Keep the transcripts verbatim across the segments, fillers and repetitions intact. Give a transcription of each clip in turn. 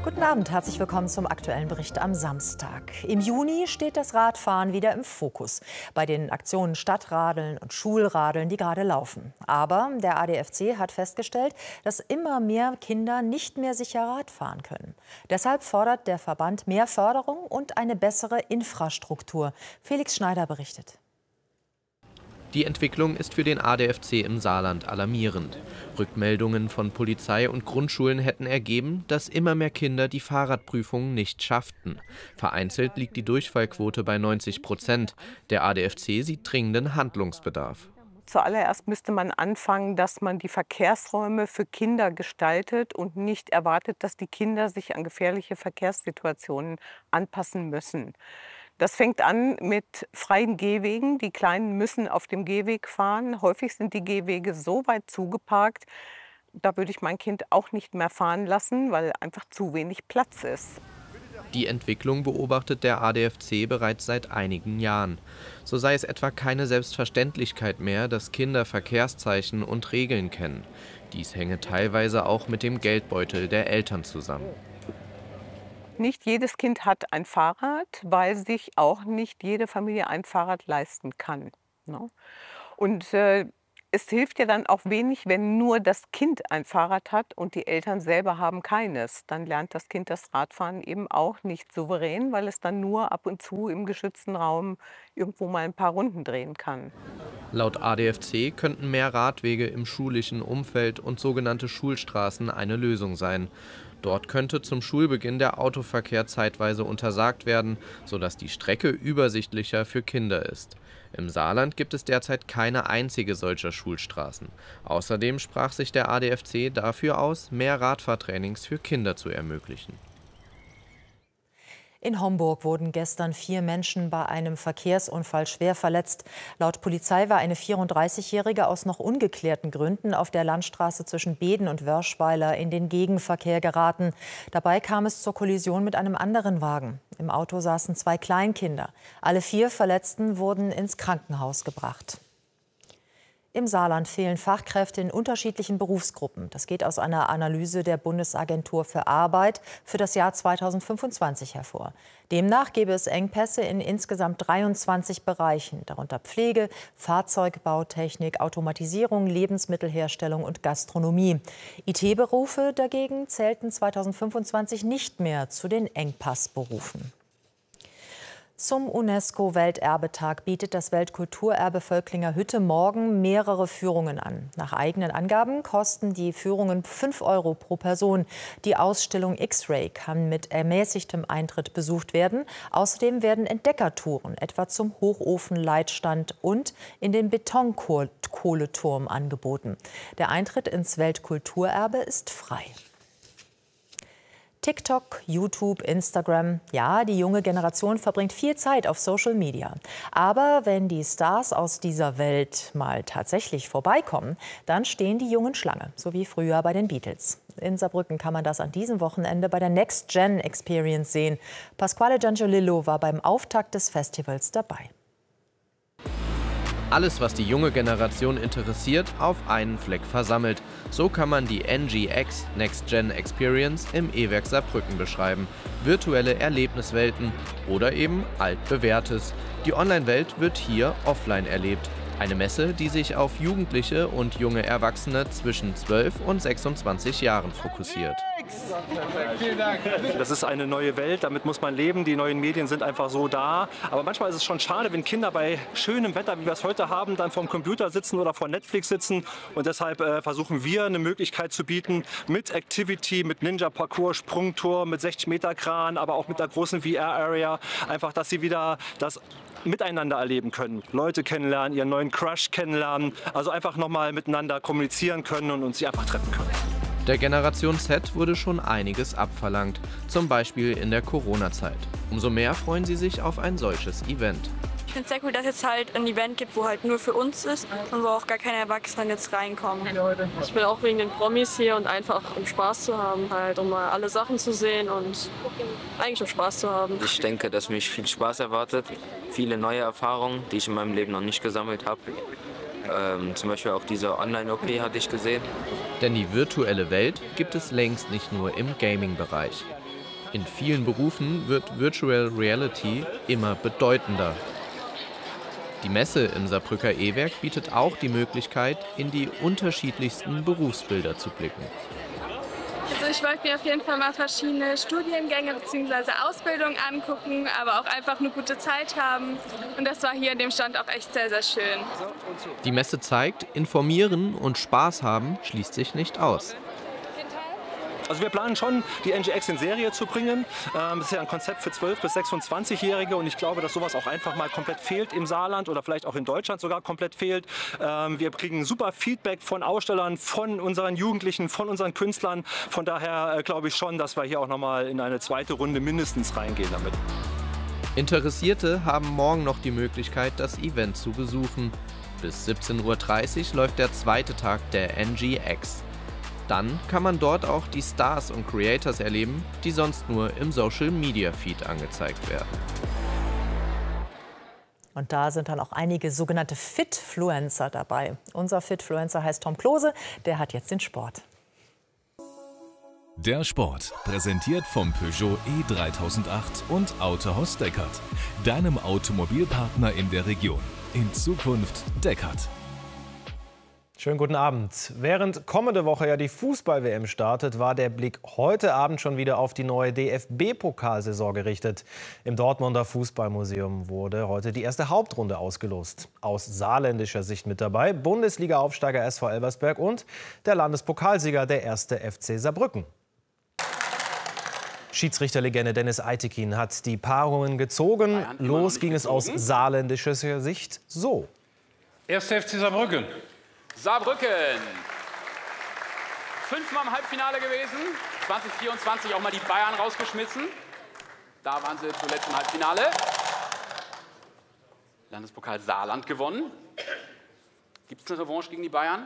Guten Abend, herzlich willkommen zum aktuellen Bericht am Samstag. Im Juni steht das Radfahren wieder im Fokus. Bei den Aktionen Stadtradeln und Schulradeln, die gerade laufen. Aber der A D F C hat festgestellt, dass immer mehr Kinder nicht mehr sicher Rad fahren können. Deshalb fordert der Verband mehr Förderung und eine bessere Infrastruktur. Felix Schneider berichtet. Die Entwicklung ist für den A D F C im Saarland alarmierend. Rückmeldungen von Polizei und Grundschulen hätten ergeben, dass immer mehr Kinder die Fahrradprüfung nicht schafften. Vereinzelt liegt die Durchfallquote bei neunzig Prozent. Der A D F C sieht dringenden Handlungsbedarf. Zuallererst müsste man anfangen, dass man die Verkehrsräume für Kinder gestaltet und nicht erwartet, dass die Kinder sich an gefährliche Verkehrssituationen anpassen müssen. Das fängt an mit freien Gehwegen. Die Kleinen müssen auf dem Gehweg fahren. Häufig sind die Gehwege so weit zugeparkt, da würde ich mein Kind auch nicht mehr fahren lassen, weil einfach zu wenig Platz ist. Die Entwicklung beobachtet der A D F C bereits seit einigen Jahren. So sei es etwa keine Selbstverständlichkeit mehr, dass Kinder Verkehrszeichen und Regeln kennen. Dies hänge teilweise auch mit dem Geldbeutel der Eltern zusammen. Nicht jedes Kind hat ein Fahrrad, weil sich auch nicht jede Familie ein Fahrrad leisten kann. Und äh, es hilft ja dann auch wenig, wenn nur das Kind ein Fahrrad hat und die Eltern selber haben keines. Dann lernt das Kind das Radfahren eben auch nicht souverän, weil es dann nur ab und zu im geschützten Raum irgendwo mal ein paar Runden drehen kann. Laut A D F C könnten mehr Radwege im schulischen Umfeld und sogenannte Schulstraßen eine Lösung sein. Dort könnte zum Schulbeginn der Autoverkehr zeitweise untersagt werden, sodass die Strecke übersichtlicher für Kinder ist. Im Saarland gibt es derzeit keine einzige solcher Schulstraßen. Außerdem sprach sich der A D F C dafür aus, mehr Radfahrtrainings für Kinder zu ermöglichen. In Homburg wurden gestern vier Menschen bei einem Verkehrsunfall schwer verletzt. Laut Polizei war eine vierunddreißigjährige aus noch ungeklärten Gründen auf der Landstraße zwischen Beeden und Wörschweiler in den Gegenverkehr geraten. Dabei kam es zur Kollision mit einem anderen Wagen. Im Auto saßen zwei Kleinkinder. Alle vier Verletzten wurden ins Krankenhaus gebracht. Im Saarland fehlen Fachkräfte in unterschiedlichen Berufsgruppen. Das geht aus einer Analyse der Bundesagentur für Arbeit für das Jahr zweitausendfünfundzwanzig hervor. Demnach gäbe es Engpässe in insgesamt dreiundzwanzig Bereichen, darunter Pflege, Fahrzeugbautechnik, Automatisierung, Lebensmittelherstellung und Gastronomie. I T-Berufe dagegen zählten zweitausendfünfundzwanzig nicht mehr zu den Engpassberufen. Zum UNESCO-Welterbetag bietet das Weltkulturerbe Völklinger Hütte morgen mehrere Führungen an. Nach eigenen Angaben kosten die Führungen fünf Euro pro Person. Die Ausstellung X-Ray kann mit ermäßigtem Eintritt besucht werden. Außerdem werden Entdeckertouren etwa zum Hochofenleitstand und in den Betonkohleturm angeboten. Der Eintritt ins Weltkulturerbe ist frei. TikTok, YouTube, Instagram. Ja, die junge Generation verbringt viel Zeit auf Social Media. Aber wenn die Stars aus dieser Welt mal tatsächlich vorbeikommen, dann stehen die Jungen Schlange, so wie früher bei den Beatles. In Saarbrücken kann man das an diesem Wochenende bei der Next Gen Experience sehen. Pasquale Giangiolillo war beim Auftakt des Festivals dabei. Alles, was die junge Generation interessiert, auf einen Fleck versammelt. So kann man die N G X Next Gen Experience im E-Werk Saarbrücken beschreiben. Virtuelle Erlebniswelten oder eben altbewährtes. Die Online-Welt wird hier offline erlebt. Eine Messe, die sich auf Jugendliche und junge Erwachsene zwischen zwölf und sechsundzwanzig Jahren fokussiert. Das ist eine neue Welt, damit muss man leben. Die neuen Medien sind einfach so da. Aber manchmal ist es schon schade, wenn Kinder bei schönem Wetter, wie wir es heute haben, dann vorm Computer sitzen oder vor Netflix sitzen. Und deshalb äh, versuchen wir, eine Möglichkeit zu bieten mit Activity, mit Ninja-Parcours, Sprungturm, mit sechzig Meter Kran, aber auch mit der großen V R-Area. Einfach, dass sie wieder das miteinander erleben können, Leute kennenlernen, ihren neuen Crush kennenlernen, also einfach nochmal miteinander kommunizieren können und uns sie einfach treffen können. Der Generation Z wurde schon einiges abverlangt, zum Beispiel in der Corona-Zeit. Umso mehr freuen sie sich auf ein solches Event. Ich finde es sehr cool, dass es halt ein Event gibt, wo halt nur für uns ist und wo auch gar keine Erwachsenen jetzt reinkommen. Ich bin auch wegen den Promis hier und einfach um Spaß zu haben, halt um mal alle Sachen zu sehen und eigentlich um Spaß zu haben. Ich denke, dass mich viel Spaß erwartet, viele neue Erfahrungen, die ich in meinem Leben noch nicht gesammelt habe. Ähm, zum Beispiel auch diese Online-O P hatte ich gesehen. Denn die virtuelle Welt gibt es längst nicht nur im Gaming-Bereich. In vielen Berufen wird Virtual Reality immer bedeutender. Die Messe im Saarbrücker E-Werk bietet auch die Möglichkeit, in die unterschiedlichsten Berufsbilder zu blicken. Also ich wollte mir auf jeden Fall mal verschiedene Studiengänge bzw. Ausbildungen angucken, aber auch einfach eine gute Zeit haben. Und das war hier an dem Stand auch echt sehr, sehr schön. Die Messe zeigt, informieren und Spaß haben schließt sich nicht aus. Also wir planen schon, die N G X in Serie zu bringen. Ähm, das ist ja ein Konzept für zwölf- bis sechsundzwanzigjährige und ich glaube, dass sowas auch einfach mal komplett fehlt im Saarland oder vielleicht auch in Deutschland sogar komplett fehlt. Ähm, wir kriegen super Feedback von Ausstellern, von unseren Jugendlichen, von unseren Künstlern. Von daher äh, glaube ich schon, dass wir hier auch noch mal in eine zweite Runde mindestens reingehen damit. Interessierte haben morgen noch die Möglichkeit, das Event zu besuchen. Bis siebzehn Uhr dreißig läuft der zweite Tag der N G X. Dann kann man dort auch die Stars und Creators erleben, die sonst nur im Social-Media-Feed angezeigt werden. Und da sind dann auch einige sogenannte Fitfluencer dabei. Unser Fitfluencer heißt Tom Klose, der hat jetzt den Sport. Der Sport, präsentiert vom Peugeot E dreitausendacht und Autohaus Deckert, deinem Automobilpartner in der Region. In Zukunft Deckert. Schönen guten Abend. Während kommende Woche ja die Fußball-W M startet, war der Blick heute Abend schon wieder auf die neue D F B-Pokalsaison gerichtet. Im Dortmunder Fußballmuseum wurde heute die erste Hauptrunde ausgelost. Aus saarländischer Sicht mit dabei Bundesliga-Aufsteiger S V Elversberg und der Landespokalsieger, der erste F C Saarbrücken. Schiedsrichterlegende Dennis Eitekin hat die Paarungen gezogen. Los ging es aus saarländischer Sicht so. erster F C Saarbrücken. Saarbrücken. Fünfmal im Halbfinale gewesen. zwanzig vierundzwanzig auch mal die Bayern rausgeschmissen. Da waren sie zuletzt im Halbfinale. Landespokal Saarland gewonnen. Gibt es eine Revanche gegen die Bayern?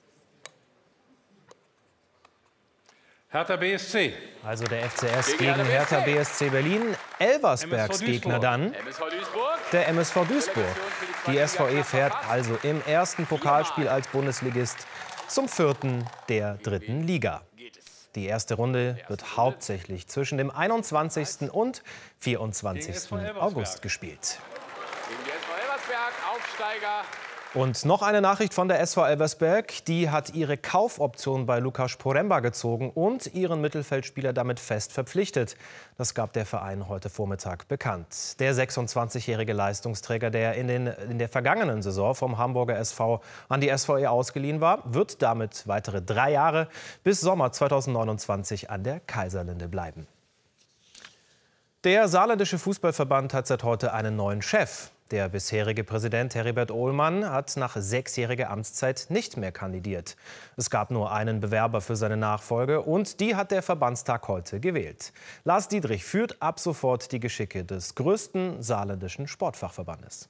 Hertha B S C. Also der F C S gegen, gegen Hertha B S C Berlin. Elversbergs Gegner dann M S V Duisburg. Der M S V Duisburg. Die S V E fährt also im ersten Pokalspiel als Bundesligist zum vierten der dritten Liga. Die erste Runde wird hauptsächlich zwischen dem einundzwanzigsten und vierundzwanzigsten August gespielt. Gegen die S V Elversberg, Aufsteiger. Und noch eine Nachricht von der S V Elversberg. Die hat ihre Kaufoption bei Lukas Poremba gezogen und ihren Mittelfeldspieler damit fest verpflichtet. Das gab der Verein heute Vormittag bekannt. Der sechsundzwanzigjährige Leistungsträger, der in, den, in der vergangenen Saison vom Hamburger S V an die S V E ausgeliehen war, wird damit weitere drei Jahre bis Sommer zweitausendneunundzwanzig an der Kaiserlinde bleiben. Der saarländische Fußballverband hat seit heute einen neuen Chef. Der bisherige Präsident Heribert Ohlmann hat nach sechsjähriger Amtszeit nicht mehr kandidiert. Es gab nur einen Bewerber für seine Nachfolge und die hat der Verbandstag heute gewählt. Lars Dietrich führt ab sofort die Geschicke des größten saarländischen Sportfachverbandes.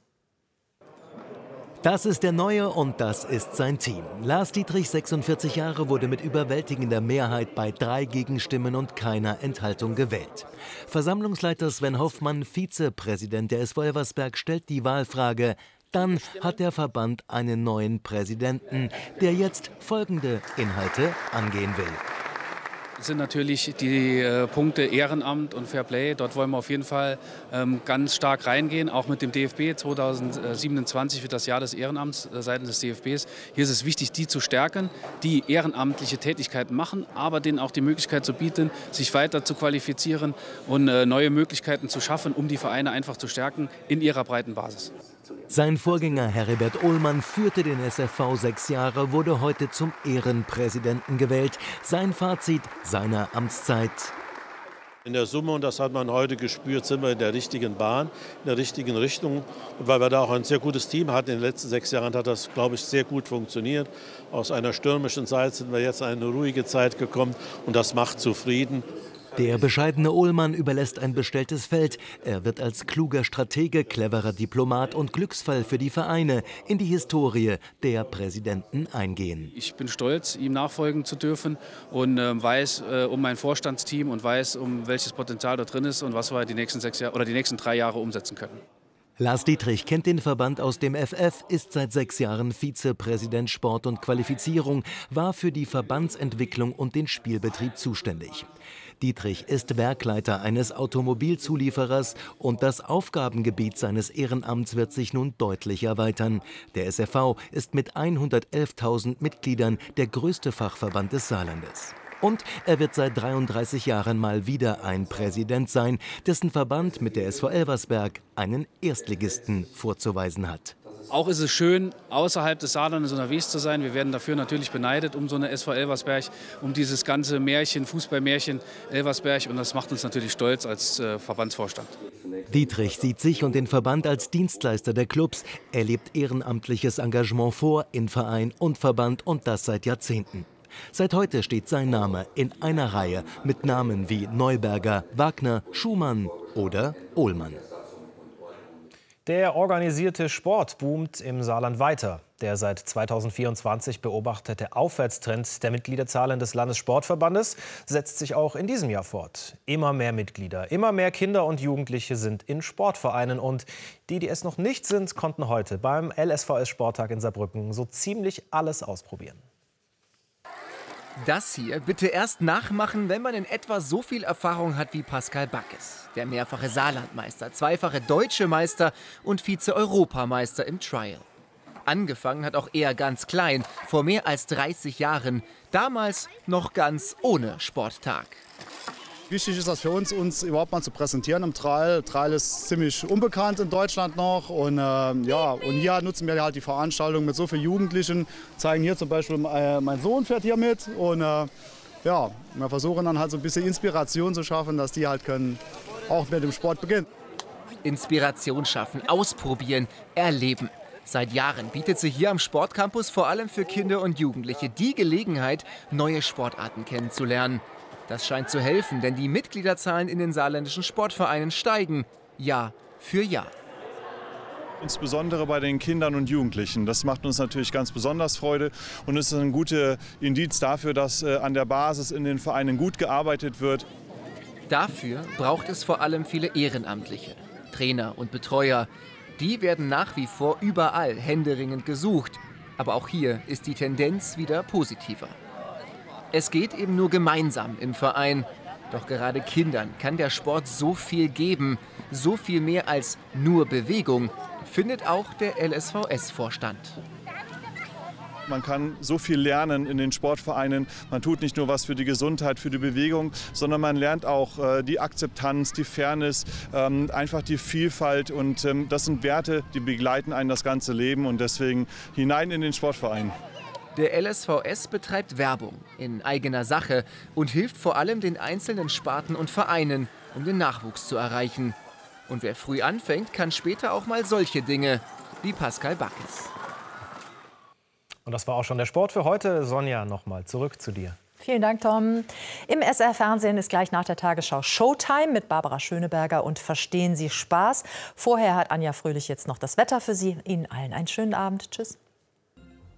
Das ist der Neue und das ist sein Team. Lars Dietrich, sechsundvierzig Jahre, wurde mit überwältigender Mehrheit bei drei Gegenstimmen und keiner Enthaltung gewählt. Versammlungsleiter Sven Hoffmann, Vizepräsident der S V Elversberg, stellt die Wahlfrage. Dann hat der Verband einen neuen Präsidenten, der jetzt folgende Inhalte angehen will. Das sind natürlich die äh, Punkte Ehrenamt und Fairplay. Dort wollen wir auf jeden Fall ähm, ganz stark reingehen, auch mit dem D F B. zweitausendsiebenundzwanzig wird das Jahr des Ehrenamts äh, seitens des D F Bs. Hier ist es wichtig, die zu stärken, die ehrenamtliche Tätigkeiten machen, aber denen auch die Möglichkeit zu bieten, sich weiter zu qualifizieren und äh, neue Möglichkeiten zu schaffen, um die Vereine einfach zu stärken in ihrer breiten Basis. Sein Vorgänger Heribert Ohlmann führte den S F V sechs Jahre, wurde heute zum Ehrenpräsidenten gewählt. Sein Fazit seiner Amtszeit: In der Summe, und das hat man heute gespürt, sind wir in der richtigen Bahn, in der richtigen Richtung. Und weil wir da auch ein sehr gutes Team hatten, in den letzten sechs Jahren hat das, glaube ich, sehr gut funktioniert. Aus einer stürmischen Zeit sind wir jetzt in eine ruhige Zeit gekommen und das macht zufrieden. Der bescheidene Ohlmann überlässt ein bestelltes Feld. Er wird als kluger Stratege, cleverer Diplomat und Glücksfall für die Vereine in die Historie der Präsidenten eingehen. Ich bin stolz, ihm nachfolgen zu dürfen und äh, weiß äh, um mein Vorstandsteam und weiß, um welches Potenzial da drin ist und was wir die nächsten sechs Jahre oder die nächsten drei Jahre umsetzen können. Lars Dietrich kennt den Verband aus dem F F, ist seit sechs Jahren Vizepräsident Sport und Qualifizierung, war für die Verbandsentwicklung und den Spielbetrieb zuständig. Dietrich ist Werkleiter eines Automobilzulieferers und das Aufgabengebiet seines Ehrenamts wird sich nun deutlich erweitern. Der S F V ist mit hundertelftausend Mitgliedern der größte Fachverband des Saarlandes. Und er wird seit dreiunddreißig Jahren mal wieder ein Präsident sein, dessen Verband mit der S V Elversberg einen Erstligisten vorzuweisen hat. Auch ist es schön, außerhalb des Saarlandes unterwegs zu sein. Wir werden dafür natürlich beneidet um so eine S V Elversberg, um dieses ganze Märchen, Fußballmärchen Elversberg. Und das macht uns natürlich stolz als äh, Verbandsvorstand. Dietrich sieht sich und den Verband als Dienstleister der Clubs. Er lebt ehrenamtliches Engagement vor in Verein und Verband und das seit Jahrzehnten. Seit heute steht sein Name in einer Reihe mit Namen wie Neuberger, Wagner, Schumann oder Ohlmann. Der organisierte Sport boomt im Saarland weiter. Der seit zweitausendvierundzwanzig beobachtete Aufwärtstrend der Mitgliederzahlen des Landessportverbandes setzt sich auch in diesem Jahr fort. Immer mehr Mitglieder, immer mehr Kinder und Jugendliche sind in Sportvereinen. Und die, die es noch nicht sind, konnten heute beim L S V S-Sporttag in Saarbrücken so ziemlich alles ausprobieren. Das hier bitte erst nachmachen, wenn man in etwa so viel Erfahrung hat wie Pascal Backes. Der mehrfache Saarlandmeister, zweifache Deutsche Meister und Vize-Europameister im Trial. Angefangen hat auch er ganz klein, vor mehr als dreißig Jahren. Damals noch ganz ohne Sporttag. Wichtig ist das für uns, uns überhaupt mal zu präsentieren im Trial. Trial ist ziemlich unbekannt in Deutschland noch. Und, äh, ja, und hier nutzen wir halt die Veranstaltung mit so vielen Jugendlichen. Zeigen hier zum Beispiel, äh, mein Sohn fährt hier mit. Und äh, ja, wir versuchen dann halt so ein bisschen Inspiration zu schaffen, dass die halt können auch mit dem Sport beginnen. Inspiration schaffen, ausprobieren, erleben. Seit Jahren bietet sich hier am Sportcampus vor allem für Kinder und Jugendliche die Gelegenheit, neue Sportarten kennenzulernen. Das scheint zu helfen, denn die Mitgliederzahlen in den saarländischen Sportvereinen steigen, Jahr für Jahr. Insbesondere bei den Kindern und Jugendlichen. Das macht uns natürlich ganz besonders Freude und ist ein guter Indiz dafür, dass äh, an der Basis in den Vereinen gut gearbeitet wird. Dafür braucht es vor allem viele Ehrenamtliche, Trainer und Betreuer. Die werden nach wie vor überall händeringend gesucht. Aber auch hier ist die Tendenz wieder positiver. Es geht eben nur gemeinsam im Verein. Doch gerade Kindern kann der Sport so viel geben, so viel mehr als nur Bewegung, findet auch der L S V S-Vorstand. Man kann so viel lernen in den Sportvereinen. Man tut nicht nur was für die Gesundheit, für die Bewegung, sondern man lernt auch äh, die Akzeptanz, die Fairness, ähm, einfach die Vielfalt. Und ähm, das sind Werte, die begleiten einen das ganze Leben und deswegen hinein in den Sportverein. Der L S V S betreibt Werbung in eigener Sache und hilft vor allem den einzelnen Sparten und Vereinen, um den Nachwuchs zu erreichen. Und wer früh anfängt, kann später auch mal solche Dinge wie Pascal Backes. Und das war auch schon der Sport für heute. Sonja, nochmal zurück zu dir. Vielen Dank, Tom. Im S R Fernsehen ist gleich nach der Tagesschau Showtime mit Barbara Schöneberger und Verstehen Sie Spaß. Vorher hat Anja Fröhlich jetzt noch das Wetter für Sie. Ihnen allen einen schönen Abend. Tschüss.